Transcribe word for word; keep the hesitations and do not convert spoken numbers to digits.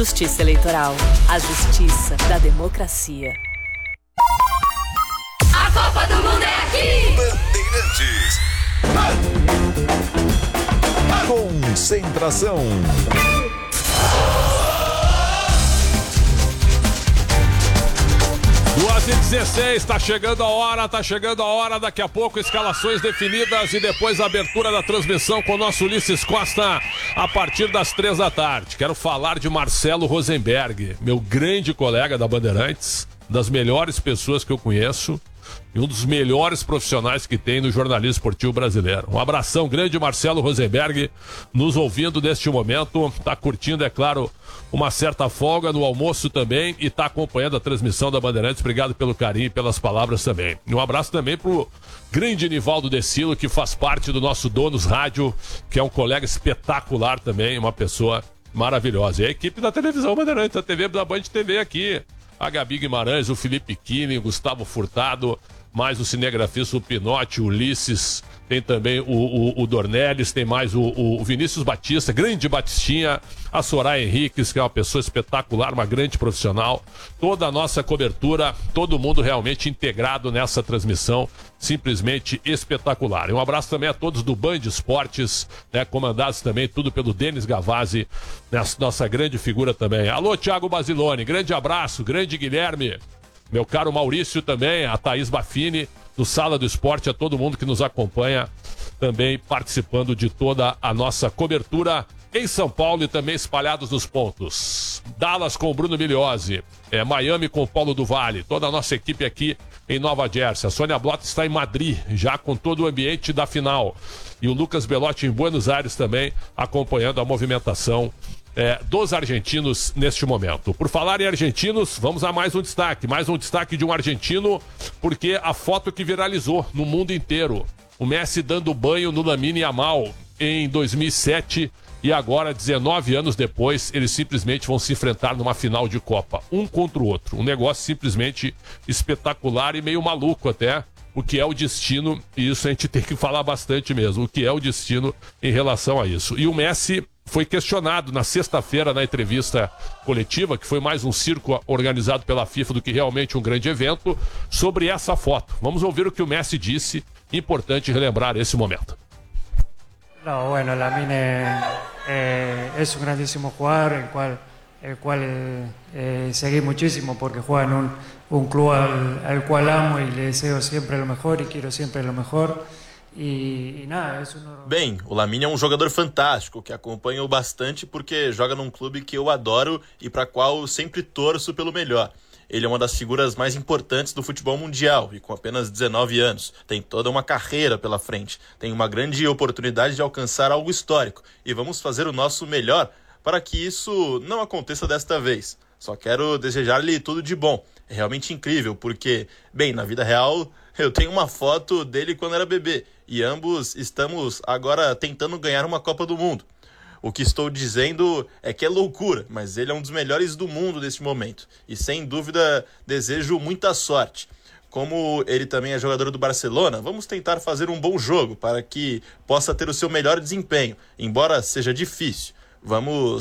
Justiça Eleitoral. A justiça da democracia. A Copa do Mundo é aqui! Bandeirantes. Concentração. duas e dezesseis, tá chegando a hora, tá chegando a hora, daqui a pouco escalações definidas e depois a abertura da transmissão com o nosso Ulisses Costa a partir das três da tarde. Quero falar de Marcelo Rosenberg, meu grande colega da Bandeirantes, das melhores pessoas que eu conheço e um dos melhores profissionais que tem no jornalismo esportivo brasileiro. Um abração grande, Marcelo Rosenberg, nos ouvindo neste momento, tá curtindo, é claro, uma certa folga no almoço também e tá acompanhando a transmissão da Bandeirantes. Obrigado pelo carinho e pelas palavras também. E um abraço também pro grande Nivaldo Decilo, que faz parte do nosso Donos Rádio, que é um colega espetacular também, uma pessoa maravilhosa. E a equipe da televisão Bandeirantes, a T V da Band T V aqui. A Gabi Guimarães, o Felipe Kine, o Gustavo Furtado, mais o cinegrafista, o Pinotti, o Ulisses, tem também o, o, o Dornelles, tem mais o, o Vinícius Batista, grande Batistinha, a Soraya Henriques, que é uma pessoa espetacular, uma grande profissional, toda a nossa cobertura, todo mundo realmente integrado nessa transmissão, simplesmente espetacular. E um abraço também a todos do Band Esportes, né, comandados também tudo pelo Denis Gavazzi, nessa nossa grande figura também. Alô, Thiago Basilone, grande abraço, grande Guilherme, meu caro Maurício também, a Thaís Baffini, do Sala do Esporte, a todo mundo que nos acompanha, também participando de toda a nossa cobertura em São Paulo e também espalhados nos pontos. Dallas com o Bruno Migliozzi, é, Miami com o Paulo do Vale, toda a nossa equipe aqui em Nova Jersey. A Sônia Blota está em Madrid, já com todo o ambiente da final. E o Lucas Belotti em Buenos Aires também, acompanhando a movimentação É, dos argentinos neste momento. Por falar em argentinos, vamos a mais um destaque, mais um destaque de um argentino, porque a foto que viralizou no mundo inteiro, o Messi dando banho no Lamine Yamal em dois mil e sete e agora, dezenove anos depois, eles simplesmente vão se enfrentar numa final de Copa, um contra o outro, um negócio simplesmente espetacular e meio maluco até, o que é o destino, e isso a gente tem que falar bastante mesmo, o que é o destino em relação a isso. E o Messi foi questionado na sexta-feira na entrevista coletiva, que foi mais um circo organizado pela FIFA do que realmente um grande evento, sobre essa foto. Vamos ouvir o que o Messi disse, importante relembrar esse momento. No, bueno, Lamine eh, es un grandísimo jugador, el cual, el cual eh, seguí muchísimo porque juega en un, un club al, al cual amo y le deseo siempre lo mejor y quiero siempre lo mejor. E, e nada, isso não... Bem, o Lamine é um jogador fantástico, que acompanho bastante porque joga num clube que eu adoro e para qual sempre torço pelo melhor. Ele é uma das figuras mais importantes do futebol mundial e com apenas dezenove anos. Tem toda uma carreira pela frente, tem uma grande oportunidade de alcançar algo histórico e vamos fazer o nosso melhor para que isso não aconteça desta vez. Só quero desejar-lhe tudo de bom. É realmente incrível porque, bem, na vida real eu tenho uma foto dele quando era bebê e ambos estamos agora tentando ganhar uma Copa do Mundo. O que estou dizendo é que é loucura, mas ele é um dos melhores do mundo neste momento e sem dúvida desejo muita sorte. Como ele também é jogador do Barcelona, vamos tentar fazer um bom jogo para que possa ter o seu melhor desempenho, embora seja difícil. Vamos